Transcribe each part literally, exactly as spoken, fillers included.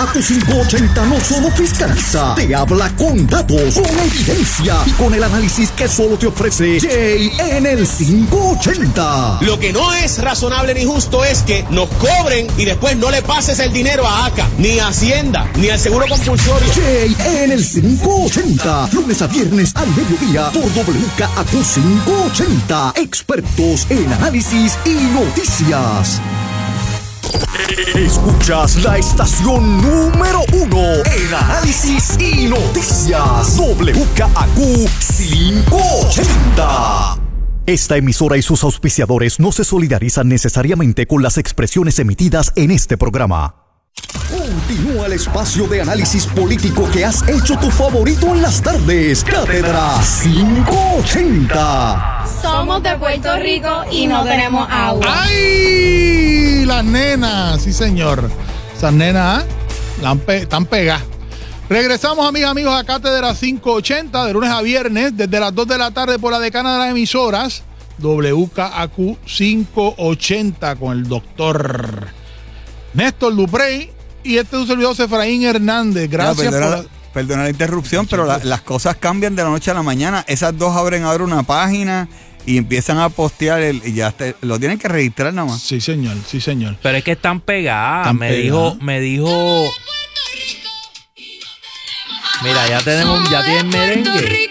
A Q quinientos ochenta no solo fiscaliza, te habla con datos, con evidencia y con el análisis que solo te ofrece Jay en el quinientos ochenta. Lo que no es razonable ni justo es que nos cobren y después no le pases el dinero a A C A, ni a Hacienda, ni al Seguro Compulsorio. Jay en el quinientos ochenta, lunes a viernes al mediodía por W K A Q quinientos ochenta, expertos en análisis y noticias. Escuchas la estación número uno en análisis y noticias, W K A Q quinientos ochenta. Esta emisora y sus auspiciadores no se solidarizan necesariamente con las expresiones emitidas en este programa. Continúa el espacio de análisis político que has hecho tu favorito en las tardes. Cátedra quinientos ochenta. Somos de Puerto Rico y no tenemos agua. ¡Ay! Las nenas, sí señor. Esas nenas, ¿eh? Pe- están pegadas. Regresamos, amigas y amigos, a Cátedra quinientos ochenta, de lunes a viernes, desde las dos de la tarde por la decana de las emisoras, W K A Q quinientos ochenta, con el doctor Néstor Duprey y este es un servidor Efraín Hernández. Gracias. No, perdona, por la... perdona la interrupción, pero la, las cosas cambian de la noche a la mañana. Esas dos abren ahora una página y empiezan a postear el, y ya te, lo tienen que registrar nada más. Sí, señor, sí, señor. Pero es que están pegadas. Están me pegadas. dijo, me dijo. Mira, ya tenemos, ya tienen merengue.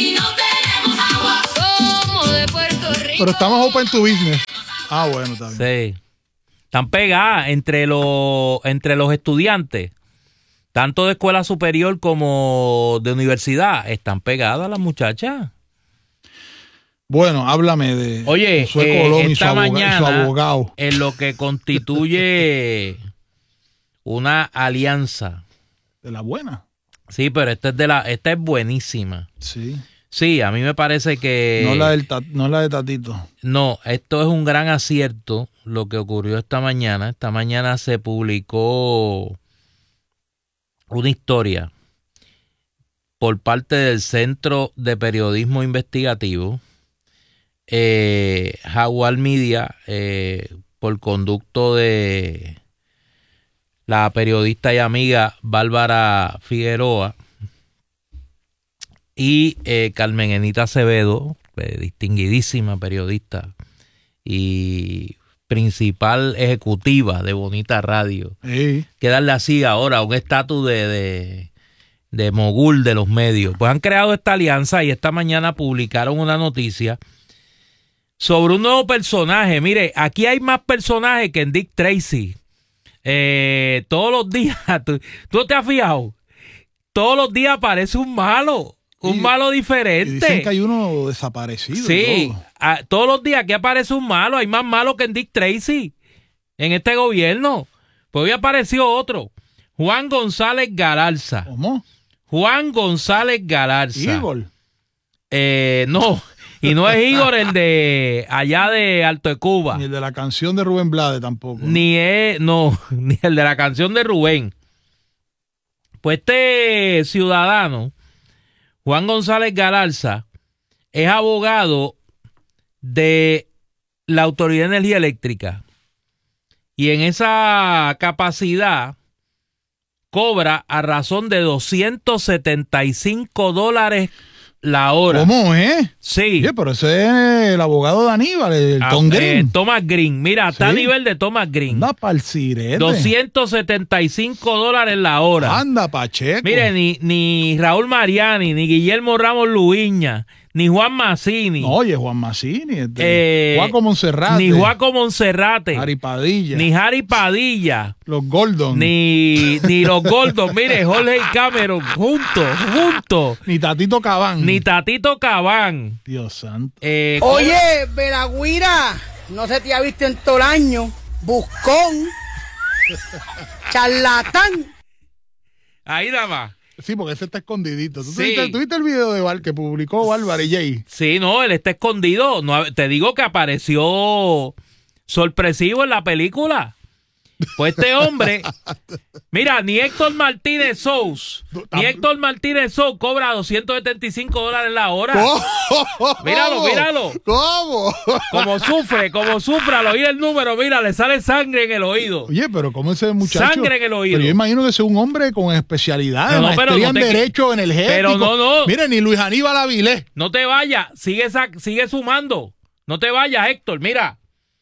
Pero estamos open to business. Ah, bueno, está bien. Sí. Están pegadas entre los, entre los estudiantes, tanto de escuela superior como de universidad. Están pegadas las muchachas. Bueno, háblame de Oye, Josué eh, Colón y su, esta aboga- mañana, y su abogado. en lo que constituye una alianza. De la buena. Sí, pero esta es de la, esta es buenísima. Sí. Sí, a mí me parece que No la, del ta- no la de Tatito. no, esto es un gran acierto lo que ocurrió esta mañana. Esta mañana se publicó una historia por parte del Centro de Periodismo Investigativo, eh, Jaguar Media, eh, por conducto de la periodista y amiga Bárbara Figueroa y eh, Carmen Enita Acevedo, eh, distinguidísima periodista y principal ejecutiva de Bonita Radio. Sí. Que darle así ahora un estatus de, de, de mogul de los medios. Pues han creado esta alianza y esta mañana publicaron una noticia sobre un nuevo personaje. Mire, aquí hay más personajes que en Dick Tracy. Eh, todos los días, ¿tú, tú te has fijado? Todos los días aparece un malo, un Y- malo Y diferente. dicen que hay uno desaparecido. y Sí, todo. a- todos los días que aparece un malo, hay más malo que en Dick Tracy en este gobierno. Pues hoy apareció otro, Juan González Galarza. ¿Cómo? Juan González Galarza. Igor. Eh, no, y no es Igor el de allá de Alto de Cuba. Ni el de la canción de Rubén Blades tampoco. Ni es, no, ni el de la canción de Rubén. Pues este ciudadano, Juan González Galarza, es abogado de la Autoridad de Energía Eléctrica. Y en esa capacidad cobra a razón de doscientos setenta y cinco dólares la hora. ¿Cómo, eh? Sí. Oye, pero ese es el abogado de Aníbal, el Ah, Tom eh, Green. Thomas Green. Mira, está a Sí. nivel de Thomas Green. Anda pa'l sirete. doscientos setenta y cinco dólares la hora. Anda, Pacheco. Mire, ni, ni Raúl Mariani, ni Guillermo Ramos Luiña, ni Juan Mazzini, No, oye, Juan Mazzini, este, eh, Juaco Monserrate, ni Juaco Monserrate, Harry Padilla, ni Harry Padilla, los Gordon, ni, ni los Gordon, mire, Jorge y Cameron, juntos, juntos, ni Tatito Cabán. ni Tatito Cabán. Dios santo. Eh, Oye, Veragüira, no se te ha visto en todo el año. Buscón, charlatán. ahí nada más. Sí, porque ese está escondidito. ¿Tú, Sí. viste, tú viste el video de Val que publicó Bárbara y Jay? Sí, no, él está escondido. No, te digo que apareció sorpresivo en la película. Pues este hombre, mira, ni Héctor Martínez Sous, ni Héctor Martínez Sous cobra doscientos setenta y cinco dólares la hora. ¿Cómo? Míralo, míralo. ¿Cómo? Como sufre, como sufre al oír el número, mira, le sale sangre en el oído. Oye, pero ¿cómo ese muchacho? Sangre en el oído. Pero yo imagino que es un hombre con especialidad, No, no, maestría pero no en te- Derecho energético. Pero no, no. Mire, ni Luis Aníbal Avilés. No te vayas, sigue, sa- sigue sumando. No te vayas, Héctor, mira.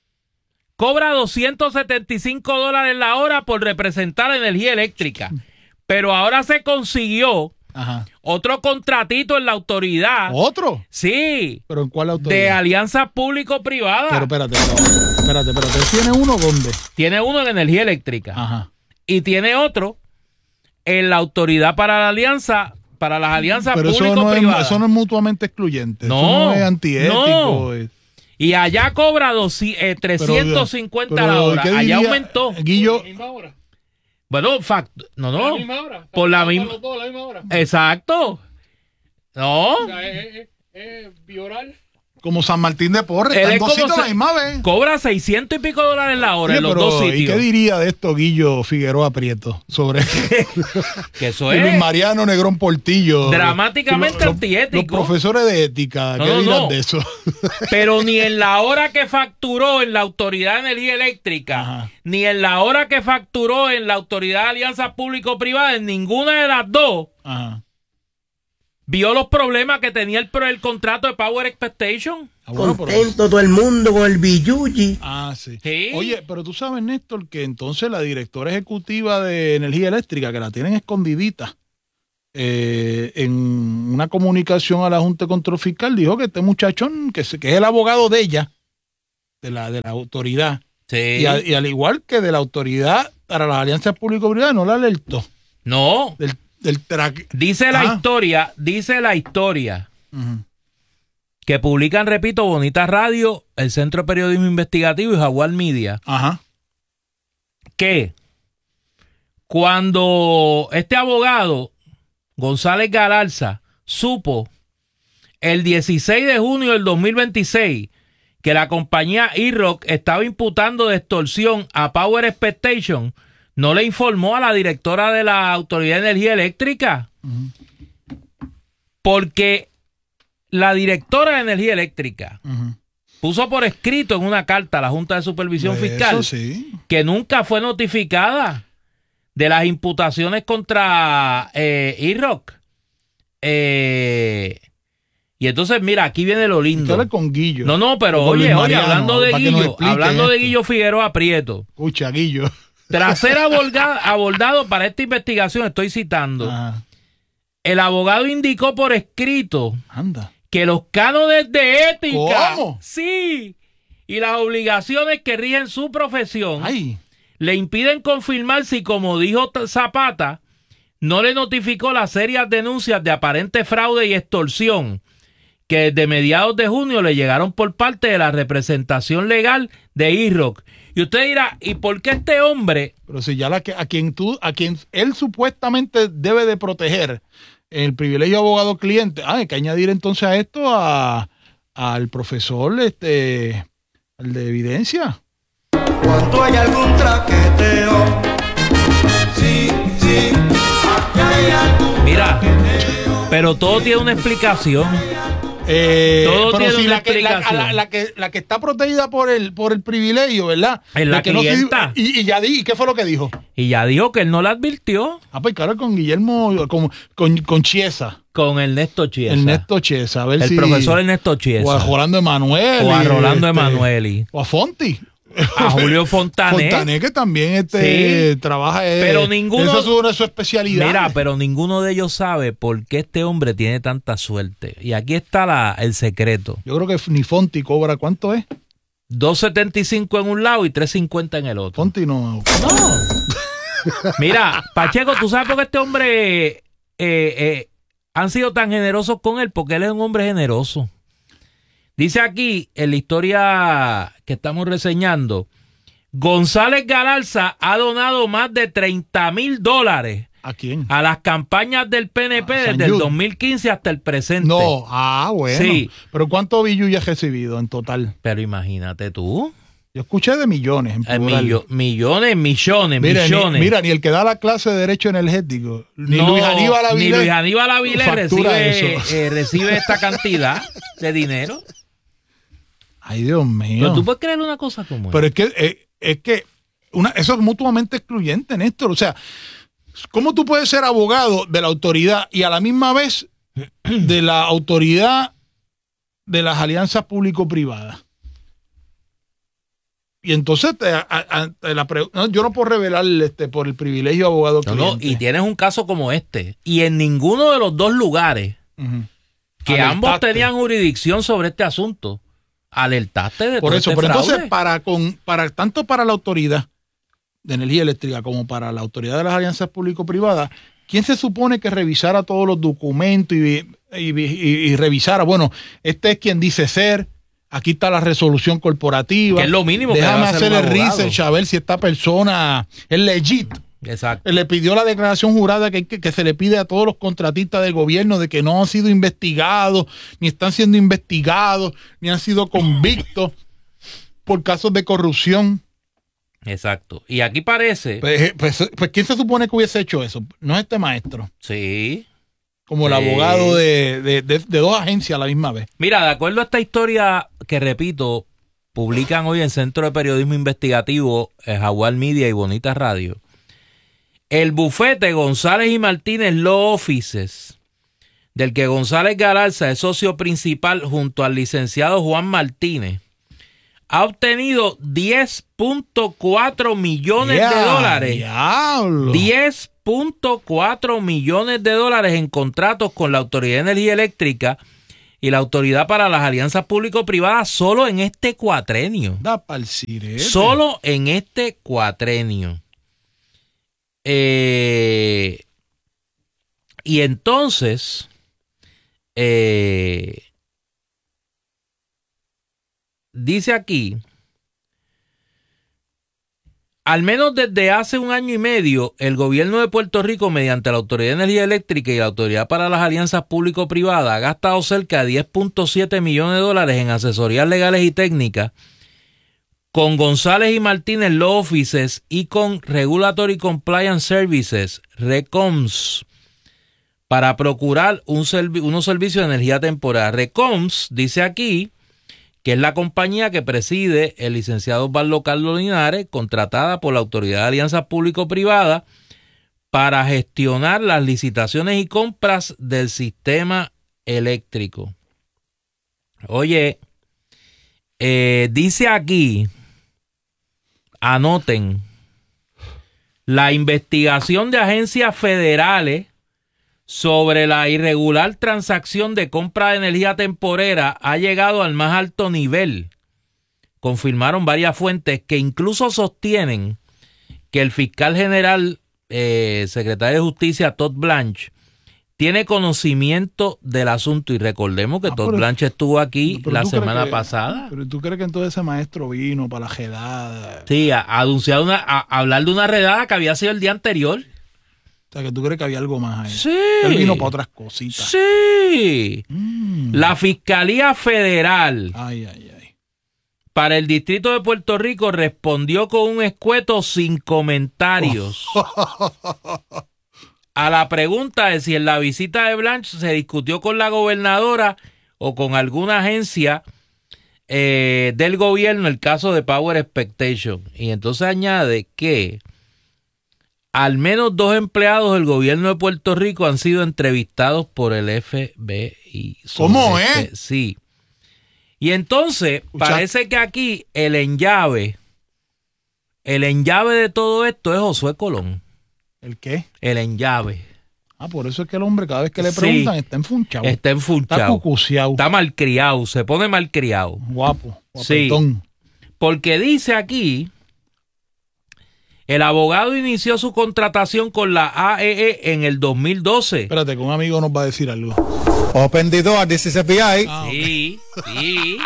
Cobra doscientos setenta y cinco dólares la hora por representar energía eléctrica. Pero ahora se consiguió Ajá. otro contratito en la autoridad. ¿Otro? Sí, ¿Pero en cuál autoridad? de alianza público-privada. Pero espérate, espérate, espérate, espérate. ¿Tiene uno dónde? Tiene uno en energía eléctrica. Ajá. Y tiene otro en la autoridad para la alianza, para las alianzas Pero eso no, es, público-privadas. eso no es mutuamente excluyente. No, eso no es antiético. no. es- Y allá cobra dos, eh, trescientos cincuenta pero, la hora. ¿qué Allá diría, aumentó. Guillo, Bueno, fact, no, no. La misma hora. Por la Para misma. los dos, la misma hora. Exacto. No. O sea, es, es, es bioral. como San Martín de Porres, Él están es dos como sitios a la se- misma vez. Cobra seiscientos y pico dólares la hora Oye, en los pero, dos ¿y sitios. qué diría de esto Guillo Figueroa Prieto sobre Que eso y Luis es Mariano Negrón Portillo? dramáticamente Los- los- antiético. Los profesores de ética, No, ¿qué no, dirán no. de eso? Pero ni en la hora que facturó en la Autoridad de Energía Eléctrica, Ajá. ni en la hora que facturó en la Autoridad de Alianza Público-Privada, en ninguna de las dos, Ajá. vio los problemas que tenía el, el contrato de Power Expectation. Ah, bueno, pero- Contento todo el mundo con el billuyi. Ah, sí. Sí. Oye, pero tú sabes, Néstor, que entonces la directora ejecutiva de Energía Eléctrica, que la tienen escondidita, eh, en una comunicación a la Junta de Control Fiscal, dijo que este muchachón, que, se- que es el abogado de ella, de la, de la autoridad, Sí. y, a- y al igual que de la autoridad para las alianzas público-privadas, no la alertó. No. Del, del tra- Dice la Ah. historia, dice la historia, Ujú. que publican, repito, Bonita Radio, el Centro de Periodismo Investigativo y Jaguar Media, Ajá. que cuando este abogado, González Galarza, supo el dieciséis de junio del dos mil veintiséis que la compañía E-Rock estaba imputando de extorsión a Power Expectation, no le informó a la directora de la Autoridad de Energía Eléctrica. Porque la directora de Energía Eléctrica Ujú. puso por escrito en una carta a la Junta de Supervisión Eso Fiscal sí. que nunca fue notificada de las imputaciones contra eh, E-Rock. Eh, y entonces, mira, aquí viene lo Hay que lindo. hablar con Guillo. No, no, pero O con oye, Luis oye, Mariano, hablando de para que nos Guillo, expliquen hablando de esto. Guillo Figueroa Prieto, Escucha, Guillo. tras ser aborda- abordado para esta investigación, estoy citando, Ajá. el abogado indicó por escrito Anda. que los cánones de ética, ¿Cómo? sí, y las obligaciones que rigen su profesión, Ay. le impiden confirmar si, como dijo T- Zapata, no le notificó las serias denuncias de aparente fraude y extorsión que desde mediados de junio le llegaron por parte de la representación legal de E-Rock. Y usted dirá, ¿y por qué este hombre? Pero si ya la que, a quien tú, a quien él supuestamente debe de proteger el privilegio de abogado cliente, ah, hay que añadir entonces a esto a al profesor, este, al de evidencia. Cuando hay algún traqueteo, sí, sí, aquí hay algún Mira, traqueteo. pero todo tiene una explicación. Eh, Todo pero tiene si una la que, la, explicación. la- la que la que está protegida por el por el privilegio, ¿verdad? Es la que no se- clienta. y, y ya di, ¿y qué fue lo que dijo? Y ya dijo que él no la advirtió Ah, pues claro, con Guillermo, con, con, con Chiesa, con Ernesto Chiesa. Ernesto Chiesa, a ver el si profesor Ernesto o a Chiesa. Rolando Emanuel. O a Rolando este, Emanueli. O a Fonti. A Julio Fontané. Fontané, que también este, Sí. trabaja. eh, Pero ninguno- Esa es una de sus especialidades. Mira, pero ninguno de ellos sabe por qué este hombre tiene tanta suerte. Y aquí está la, el secreto. Yo creo que ni Fonti cobra. ¿Cuánto es? dos setenta y cinco en un lado y tres cincuenta en el otro. Fonti no. No. Mira, Pacheco, ¿tú sabes por qué este hombre eh, eh, han sido tan generosos con él? Porque él es un hombre generoso. Dice aquí, en la historia que estamos reseñando, González Galarza ha donado más de treinta mil dólares ¿A quién? a las campañas del P N P A San desde el Jude. dos mil quince hasta el presente. No. Ah, bueno. Sí. Pero ¿cuánto Billu ya ha recibido en total? Pero imagínate tú. Yo escuché de millones. En Eh, plural. millo- millones, millones, Mira, millones. Ni, mira, ni el que da la clase de Derecho Energético, ni No, Luis Aníbal ni Avilés, Luis Aníbal Avilés factura recibe, eso. eh, recibe esta cantidad de dinero. Ay, Dios mío. Pero tú puedes creer una cosa como Pero esta. es que, eh, es que una, eso es mutuamente excluyente, Néstor. O sea, ¿cómo tú puedes ser abogado de la autoridad y a la misma vez de la autoridad de las alianzas público-privadas? Y entonces te, a, a, te la pre- no, yo no puedo revelar este, por el privilegio de abogado No, no, cliente. y tienes un caso como este. Y en ninguno de los dos lugares Ujú. que Alertaste. ambos tenían jurisdicción sobre este asunto, alertaste de Por todo eso, este pero fraude. entonces, para, con, para tanto para la autoridad de energía eléctrica como para la autoridad de las alianzas público-privadas, ¿quién se supone que revisara todos los documentos y, y, y, y revisara? Bueno, este es quien dice ser, aquí está la resolución corporativa. Que es lo mínimo que Déjame debe hacer hacer un el abogado. research a ver si esta persona es legit. Exacto. Le pidió la declaración jurada que, que, que se le pide a todos los contratistas del gobierno de que no han sido investigados, ni están siendo investigados, ni han sido convictos por casos de corrupción. Exacto. Y aquí parece. Pues, pues, pues, ¿quién se supone que hubiese hecho eso? No es este maestro, Sí. como el Sí. abogado de, de, de, de dos agencias a la misma vez. Mira, de acuerdo a esta historia que repito, publican hoy en Centro de Periodismo Investigativo, eh, Jaguar Media y Bonita Radio. El bufete González y Martínez Law Offices, del que González Galarza es socio principal junto al licenciado Juan Martínez, ha obtenido diez punto cuatro millones Ya, de dólares. Diablo. diez punto cuatro millones de dólares en contratos con la Autoridad de Energía Eléctrica y la Autoridad para las Alianzas Público-Privadas solo en este cuatrenio. Da pa'l sirete. Solo en este cuatrenio. Eh, y entonces, eh, dice aquí, al menos desde hace un año y medio, el gobierno de Puerto Rico, mediante la Autoridad de Energía Eléctrica y la Autoridad para las Alianzas Público-Privadas, ha gastado cerca de diez punto siete millones de dólares en asesorías legales y técnicas con González y Martínez Law Offices y con Regulatory Compliance Services, RECOMS, para procurar un servi- unos servicios de energía temporal. RECOMS dice aquí que es la compañía que preside el licenciado Osvaldo Carlos Linares, contratada por la Autoridad de Alianzas Público-Privadas para gestionar las licitaciones y compras del sistema eléctrico. Oye, eh, dice aquí, anoten, la investigación de agencias federales sobre la irregular transacción de compra de energía temporera ha llegado al más alto nivel. Confirmaron varias fuentes que incluso sostienen que el fiscal general, eh, secretario de Justicia, Todd Blanche, tiene conocimiento del asunto. Y recordemos que Ah, Todd pero- Blanche estuvo aquí Pero la tú crees semana que- pasada. Pero tú crees que entonces ese maestro vino para la jedada. Sí, a, a anunciar una, a, a hablar de una redada que había sido el día anterior. O sea, que tú crees que había algo más ahí. Sí. Él vino para otras cositas. Sí. Mm. La Fiscalía Federal Ay, ay, ay. para el Distrito de Puerto Rico respondió con un escueto sin comentarios a la pregunta de si en la visita de Blanche se discutió con la gobernadora o con alguna agencia eh, del gobierno el caso de Power Expectation. Y entonces añade que al menos dos empleados del gobierno de Puerto Rico han sido entrevistados por el F B I. ¿Cómo, Sobre eh? este- Sí. Y entonces Escucha- parece que aquí el enllave, el enllave de todo esto es Josué Colón. ¿El qué? El enllave. Ah, por eso es que el hombre cada vez que le Sí. preguntan está enfunchado. Está Está enfunchado. cucuciado. Está malcriado. Se pone malcriado. Guapo. Sí. Guapetón. Porque dice aquí, el abogado inició su contratación con la A E E en el dos mil doce. Espérate, que un amigo nos va a decir algo. Open the door, this is F B I. Ah, Sí, sí.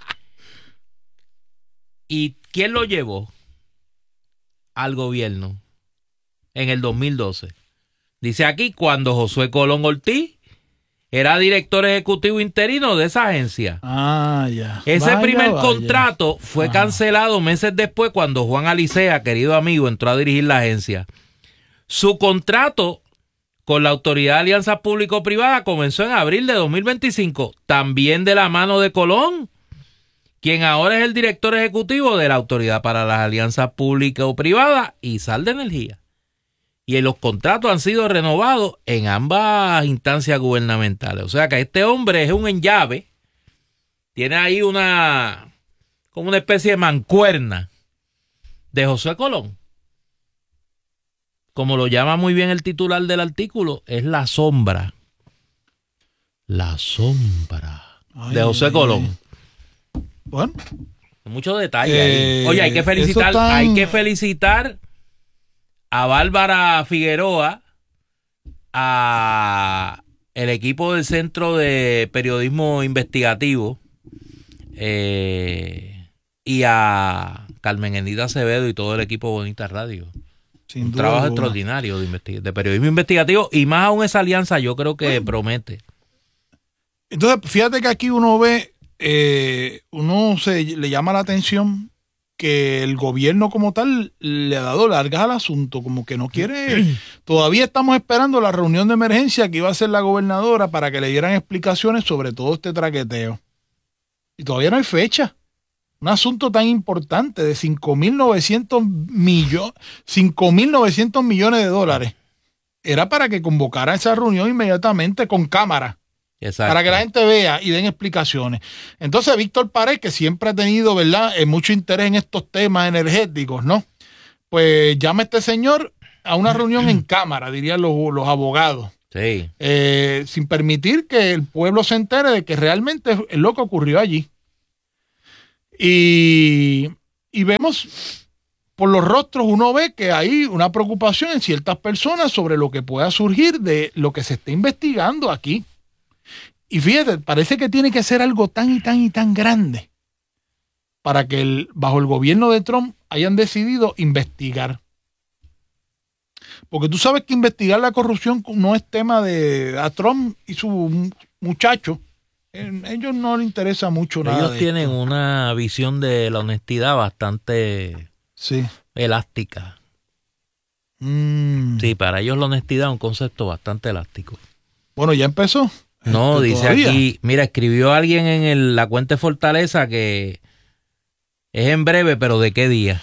¿Y quién lo llevó al gobierno en el dos mil doce? Dice aquí, cuando Josué Colón Ortiz era director ejecutivo interino de esa agencia. Ah, ya. Ese Vaya, primer vaya. contrato fue Ajá. cancelado meses después cuando Juan Alicea, querido amigo, entró a dirigir la agencia. Su contrato con la Autoridad de Alianzas Público-Privadas comenzó en abril de dos mil veinticinco, también de la mano de Colón, quien ahora es el director ejecutivo de la Autoridad para las Alianzas Público-Privadas y Sal de Energía. Y los contratos han sido renovados en ambas instancias gubernamentales. O sea que este hombre es un enllave, tiene ahí una, como una especie de mancuerna de José Colón. Como lo llama muy bien el titular del artículo, es la sombra. La sombra Ay, de José ay, Colón. ay. Bueno. Mucho detalle Eh, ahí. Oye, hay que felicitar, eso tan- hay que felicitar a Bárbara Figueroa, a el equipo del Centro de Periodismo Investigativo, eh, y a Carmen Enida Acevedo y todo el equipo Bonita Radio. Sin Un duda trabajo alguna. extraordinario de, investi- de periodismo investigativo, y más aún esa alianza yo creo que promete. Entonces, fíjate que aquí uno ve, eh, uno se le llama la atención que el gobierno como tal le ha dado largas al asunto, como que no quiere. Todavía estamos esperando la reunión de emergencia que iba a hacer la gobernadora para que le dieran explicaciones sobre todo este traqueteo. Y todavía no hay fecha. Un asunto tan importante de cinco mil novecientos millones, cinco mil novecientos millones de dólares. Era para que convocara esa reunión inmediatamente con cámara. Exacto. Para que la gente vea y den explicaciones. Entonces, Víctor Pared, que siempre ha tenido, ¿verdad?, eh, mucho interés en estos temas energéticos, ¿no? Pues llama a este señor a una reunión en cámara, dirían los, los abogados. Sí. Eh, sin permitir que el pueblo se entere de que realmente es lo que ocurrió allí. Y, y vemos, por los rostros, uno ve que hay una preocupación en ciertas personas sobre lo que pueda surgir de lo que se está investigando aquí. Y fíjate, parece que tiene que ser algo tan y tan y tan grande para que el, bajo el gobierno de Trump hayan decidido investigar. Porque tú sabes que investigar la corrupción no es tema de a Trump y su muchacho. A ellos no les interesa mucho nada. Ellos de tienen esto. una visión de la honestidad bastante sí. elástica. Mm. Sí, para ellos la honestidad es un concepto bastante elástico. Bueno, ya empezó. No, Este, dice todavía. aquí, mira, escribió alguien en el- la cuenta de Fortaleza que es en breve, pero ¿de qué día?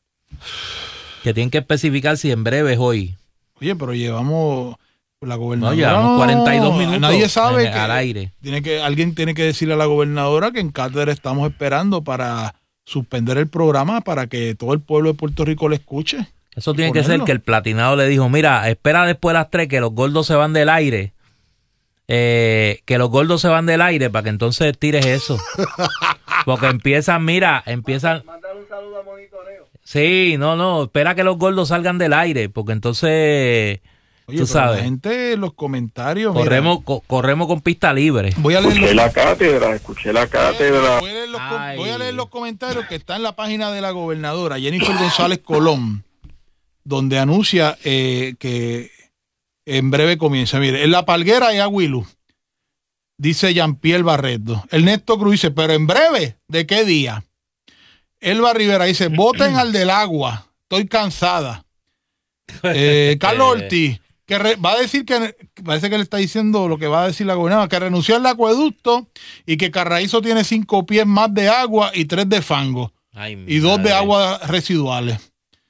Que tienen que especificar si en breve es hoy. Oye, pero llevamos la No, gobernadora. llevamos cuarenta y dos minutos Nadie sabe en- que al aire. Tiene que alguien tiene que decirle a la gobernadora que en cátedra estamos esperando para suspender el programa para que todo el pueblo de Puerto Rico le escuche. Eso tiene que Ponerlo. ser que el platinado le dijo, mira, espera después de las tres que los gordos se van del aire. Eh, que los gordos se van del aire para que entonces tires eso. Porque empiezan, mira, empiezan... Mándale un saludo a Monitoreo. Sí, no, no, espera que los gordos salgan del aire, porque entonces, Oye, tú pero sabes, la gente en los comentarios. mira, corremos, co- corremos con pista libre. voy a leer los, Escuché la cátedra, escuché la cátedra. voy a leer los com- Ay. voy a leer los comentarios que están en la página de la gobernadora Jennifer González Colón, donde anuncia eh, que en breve comienza. Mire, en La Palguera y Aguilú, dice Jean-Pierre Barreto. Ernesto Cruz dice, pero en breve, ¿de qué día? Elba Rivera dice, voten al del agua, estoy cansada. Eh, Carlos Ortiz, que re- va a decir que, parece que le está diciendo lo que va a decir la gobernadora, que renunció al acueducto y que Carraízo tiene cinco pies más de agua y tres de fango Ay, y dos de madre. aguas residuales.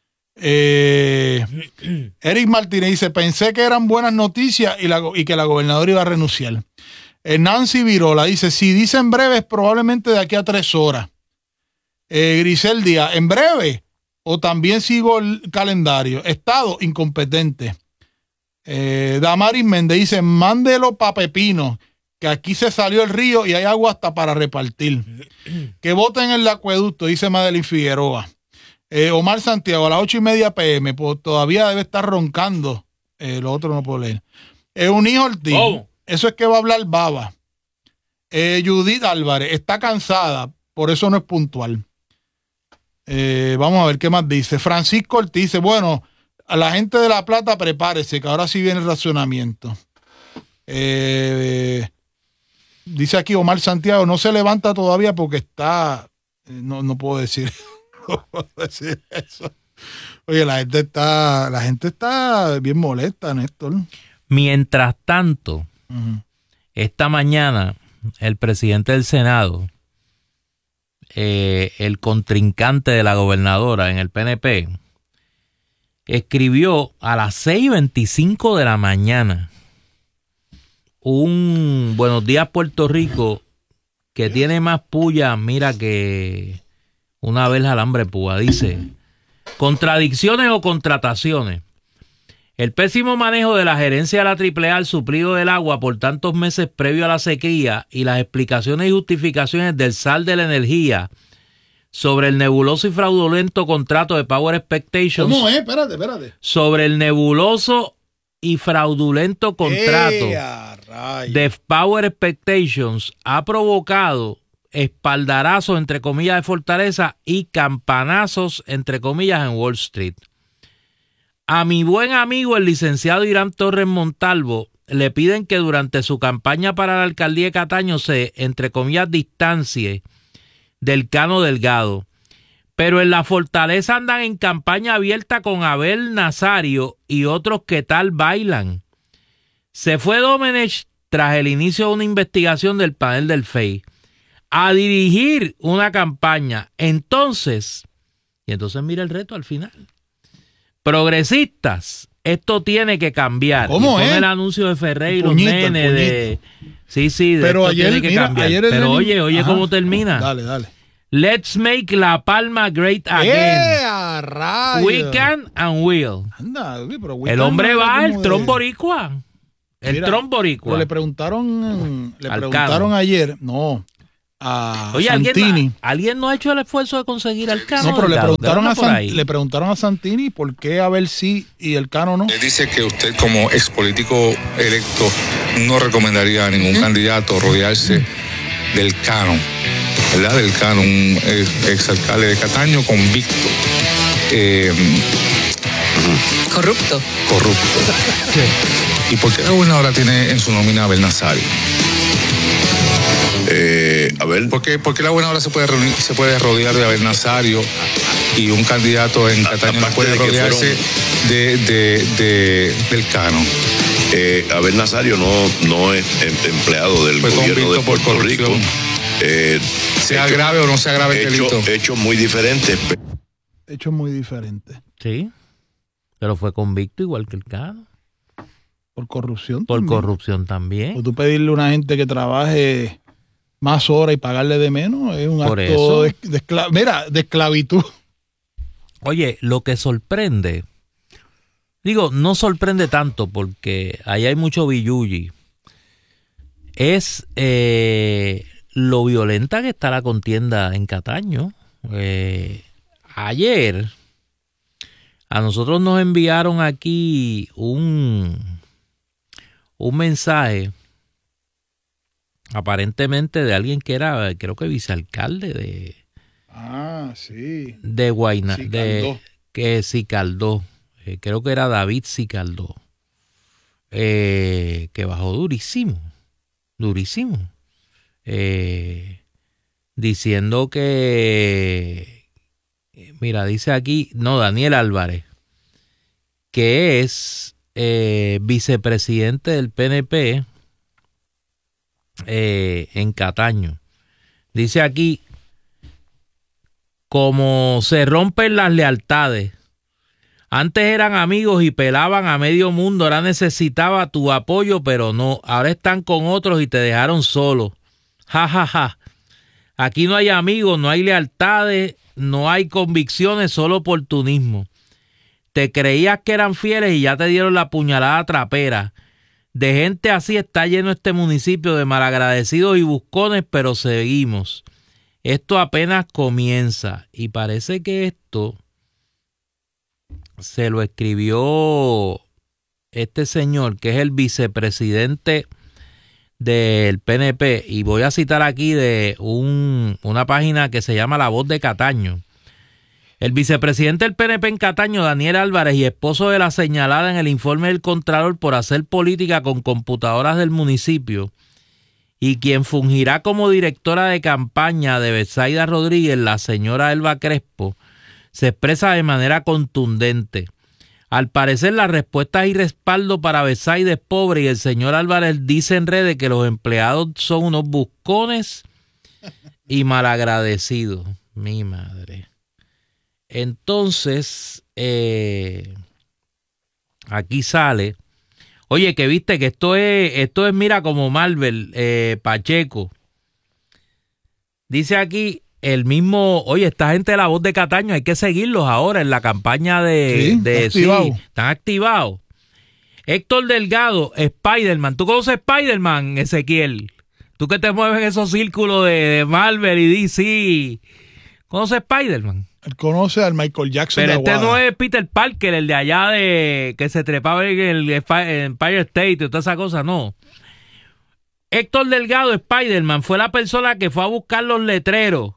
Eh, Eric Martínez dice, pensé que eran buenas noticias y, la, go- y que la gobernadora iba a renunciar. Eh, Nancy Virola dice, si dicen breves, probablemente de aquí a tres horas. Eh, Grisel Díaz, en breve, o también sigo el calendario. Estado incompetente. Eh, Damaris Méndez dice, mándelo pa' Pepino, que aquí se salió el río y hay agua hasta para repartir. Que voten en el acueducto, dice Madeline Figueroa. Eh, Omar Santiago, a las ocho y media pm, pues todavía debe estar roncando. Eh, lo otro no puedo leer. Eunice Ortiz, ¿Cómo? eso es que va a hablar baba. Eh, Judith Álvarez, está cansada, por eso no es puntual. Eh, vamos a ver qué más dice. Francisco Ortiz dice, bueno, a la gente de La Plata prepárese, que ahora sí viene el racionamiento. Eh, dice aquí Omar Santiago, no se levanta todavía porque está... No, no puedo decir, no puedo decir eso. Oye, la gente está, la gente está bien molesta, Néstor. Mientras tanto, Uh-huh. esta mañana, el presidente del Senado, eh, el contrincante de la gobernadora en el P N P, escribió a las seis y veinticinco de la mañana un Buenos Días Puerto Rico que tiene más puya, mira, que una vez alambre púa. Dice: contradicciones o contrataciones. El pésimo manejo de la gerencia de la triple A al suplido del agua por tantos meses previo a la sequía y las explicaciones y justificaciones del S A L de la energía sobre el nebuloso y fraudulento contrato de Power Expectations. ¿Cómo es? Espérate, espérate. Sobre el nebuloso y fraudulento contrato ¡Eh, de Power Expectations ha provocado espaldarazos, entre comillas, de Fortaleza y campanazos, entre comillas, en Wall Street. A mi buen amigo el licenciado Irán Torres Montalvo le piden que durante su campaña para la alcaldía de Cataño se, entre comillas, distancie del Cano Delgado. Pero en la Fortaleza andan en campaña abierta con Abel Nazario y otros que tal bailan. Se fue Domenech tras el inicio de una investigación del panel del F E I a dirigir una campaña. Entonces, y entonces mira el reto al final. Progresistas, esto tiene que cambiar. ¿Cómo y pone es? el anuncio de Ferrer y los Puñito, nenes el de... Sí, sí, de Pero esto ayer, tiene que mira, cambiar. ayer el Pero Lenin- oye, oye Ajá. cómo termina. Dale, dale. Let's make La Palma great ¡Eh, again. a rayos! We can and will. Anda, uy, pero we El can hombre no era va, como el de- tron boricua. El Mira, tron boricua. pero le preguntaron, le Al preguntaron Cano. ayer, no, a Oye, Santini. ¿alguien, ¿alguien no ha hecho el esfuerzo de conseguir al Cano? No, pero le Delgado? preguntaron, ¿Qué a anda por San- ahí? le preguntaron a Santini por qué Abel sí y el Cano no. Él dice que usted como ex político electo no recomendaría a ningún candidato rodearse del Cano, ¿verdad? Del Cano, un ex alcalde de Cataño convicto. Eh, Corrupto. corrupto. ¿Y por qué la gobernadora tiene en su nómina a Abel Nazario? Eh, a ver. ¿Por qué, por qué la gobernadora se puede reunir, se puede rodear de Abel Nazario y un candidato en Cataño no aparte puede de que rodearse de, de, de- del Cano? Eh, Abel Nazario no, no es em- empleado del Fue gobierno convicto de por Puerto Rico. corrupción. Eh, Sea hecho- grave o no sea grave el hecho- delito. Hechos muy diferentes. pe- Hecho muy diferente. Sí, pero fue convicto igual que el Cano. Por corrupción. Por también. corrupción también. O tú pedirle a una gente que trabaje más horas y pagarle de menos es un Por acto eso. de, de escla- mira, de esclavitud. Oye, lo que sorprende, digo, no sorprende tanto porque ahí hay mucho billuyi, es eh, lo violenta que está la contienda en Cataño. Eh, ayer a nosotros nos enviaron aquí un, un mensaje aparentemente de alguien que era, creo que vicealcalde de... Ah, sí. de Guayna, Cicaldó. de que Cicaldó, eh, creo que era David Cicaldó, eh, que bajó durísimo, durísimo, eh, diciendo que, mira, dice aquí, no, Daniel Álvarez, que es eh, vicepresidente del P N P eh, en Cataño, dice aquí: como se rompen las lealtades. Antes eran amigos y pelaban a medio mundo. Ahora necesitaba tu apoyo, pero no. Ahora están con otros y te dejaron solo. Ja, ja, ja. Aquí no hay amigos, no hay lealtades, no hay convicciones, solo oportunismo. Te creías que eran fieles y ya te dieron la puñalada trapera. De gente así está lleno este municipio, de malagradecidos y buscones, pero seguimos. Esto apenas comienza y parece que esto se lo escribió este señor que es el vicepresidente del P N P, y voy a citar aquí de un, una página que se llama La Voz de Cataño. El vicepresidente del P N P en Cataño, Daniel Álvarez, y esposo de la señalada en el informe del Contralor por hacer política con computadoras del municipio, y quien fungirá como directora de campaña de Betsaida Rodríguez, la señora Elba Crespo, se expresa de manera contundente. Al parecer, la respuesta y respaldo para Betsaida es pobre y el señor Álvarez dice en redes que los empleados son unos buscones y malagradecidos. Mi madre. Entonces, eh, aquí sale... Oye, que viste que esto es, esto es, mira, como Marvel, eh, Pacheco. Dice aquí el mismo, oye, esta gente de La Voz de Cataño, hay que seguirlos ahora en la campaña de... Sí, de activado. sí, están activados. Héctor Delgado, Spider-Man. ¿Tú conoces Spider-Man, Ezequiel? Tú que te mueves en esos círculos de, de Marvel y D C. ¿Conoces Spider-Man? Él conoce al Michael Jackson. Pero de este Aguada. no es Peter Parker, el de allá de que se trepaba en el Empire State y toda esa cosa, no. Héctor Delgado, Spider-Man, fue la persona que fue a buscar los letreros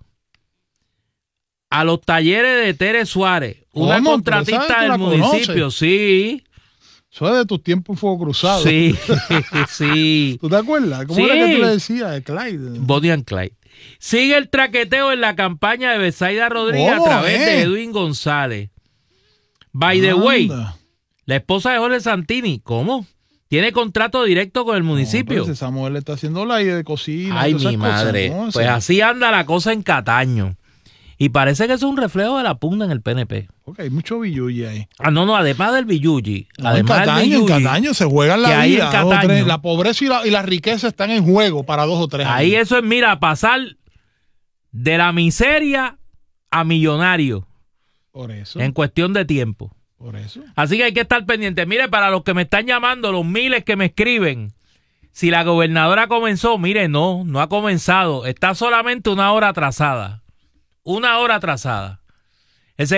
a los talleres de Tere Suárez, una ¿Cómo? contratista ¿Pero sabes? del ¿Tú la municipio, conoces? sí. Eso es de tus tiempos en Fuego Cruzado. Sí, sí. ¿Tú te acuerdas? ¿Cómo Sí. era que tú le decías? De Clyde. Bonnie and Clyde. Sigue el traqueteo en la campaña de Betsaida Rodríguez a ¿Cómo, través eh? de Edwin González. By the way, Anda. la esposa de Jorge Santini, ¿cómo? Tiene contrato directo con el municipio. No, pues esa mujer le está haciendo la de cocina. Ay, todas mi esas cosas, madre. ¿no? Pues Eso- así anda la cosa en Cataño. Y parece que es un reflejo de la pugna en el P N P. Ok, hay mucho billuyi ahí. Ah, no, no, además del billuyi. No, en Además del Cataño, en billuyi, Cataño se juegan que la hay vida. en dos o Cataño. tres. La pobreza y la, y la riqueza están en juego para dos o tres años. Ahí eso es, mira, pasar de la miseria a millonario Por eso. en cuestión de tiempo. Por eso. Así que hay que estar pendiente. Mire, para los que me están llamando, los miles que me escriben, si la gobernadora comenzó, mire, no, no ha comenzado. Está solamente una hora atrasada. Una hora atrasada.